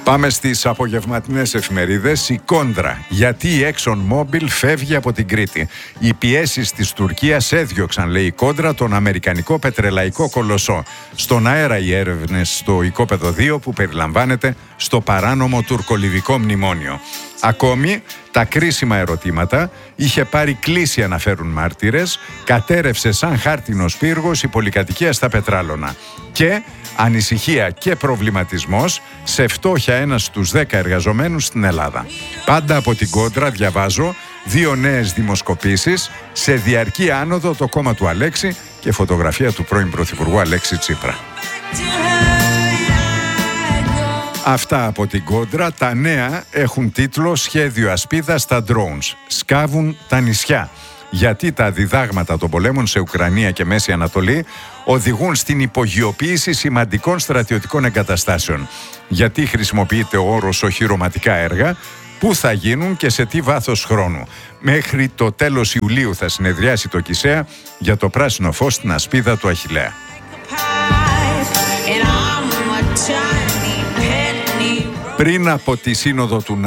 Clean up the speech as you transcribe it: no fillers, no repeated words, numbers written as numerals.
Πάμε στις απογευματινές εφημερίδες. Η Κόντρα. Γιατί η ExxonMobil φεύγει από την Κρήτη. Οι πιέσεις της Τουρκίας έδιωξαν, λέει η Κόντρα, τον αμερικανικό πετρελαϊκό κολοσσό. Στον αέρα οι έρευνες στο οικόπεδο 2 που περιλαμβάνεται στο παράνομο τουρκολιβικό μνημόνιο. Ακόμη, τα κρίσιμα ερωτήματα, είχε πάρει κλίση αναφέρουν μάρτυρες, κατέρευσε σαν χάρτινος πύργος η πολυκατοικία στα Πετράλωνα. Και ανησυχία και προβληματισμός, σε φτώχεια ένας στους 10 εργαζομένους στην Ελλάδα. Πάντα από την Κόντρα διαβάζω 2 νέες δημοσκοπήσεις, σε διαρκή άνοδο το κόμμα του Αλέξη και φωτογραφία του πρώην Πρωθυπουργού Αλέξη Τσίπρα. Αυτά από την Κόντρα. Τα νέα έχουν τίτλο «Σχέδιο ασπίδα στα drones. Σκάβουν τα νησιά». Γιατί τα διδάγματα των πολέμων σε Ουκρανία και Μέση Ανατολή οδηγούν στην υπογειοποίηση σημαντικών στρατιωτικών εγκαταστάσεων. Γιατί χρησιμοποιείται ο όρος οχυρωματικά έργα, πού θα γίνουν και σε τι βάθος χρόνου. Μέχρι το τέλος Ιουλίου θα συνεδριάσει το ΚΙΣΕΑ για το πράσινο φως στην ασπίδα του Αχιλλέα. Πριν από τη σύνοδο του